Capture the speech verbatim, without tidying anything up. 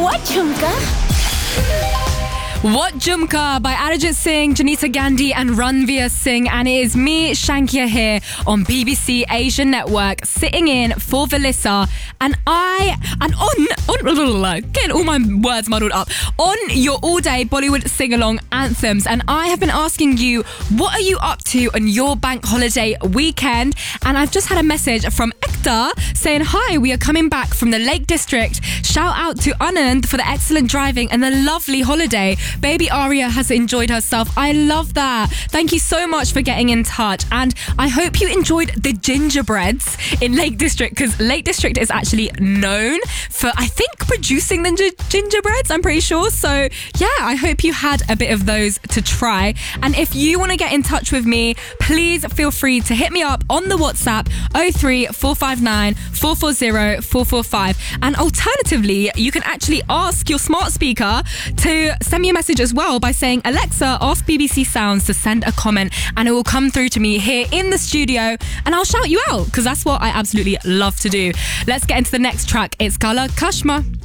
What Jhumka? What Jhumka by Arijit Singh, Janita Gandhi and Ranveer Singh. And it is me, Shankia, here on B B C Asian Network, sitting in for Valissa. And I, and on, on, getting all my words muddled up, on your all-day Bollywood sing-along anthems. And I have been asking you, what are you up to on your bank holiday weekend? And I've just had a message from Ekta saying, hi, we are coming back from the Lake District. Shout out to Anand for the excellent driving and the lovely holiday. Baby Aria has enjoyed herself. I love that. Thank you so much for getting in touch. And I hope you enjoyed the gingerbreads in Lake District, because Lake District is actually known for, I think, producing the gi- gingerbreads, I'm pretty sure. So yeah, I hope you had a bit of those to try. And if you want to get in touch with me, please feel free to hit me up on the WhatsApp oh three four five nine four four zero four four five. And alternatively, you can actually ask your smart speaker to send me a message as well by saying, Alexa, ask B B C Sounds to send a comment, and it will come through to me here in the studio and I'll shout you out, because that's what I absolutely love to do. Let's get into the next track. It's Kala Kashma.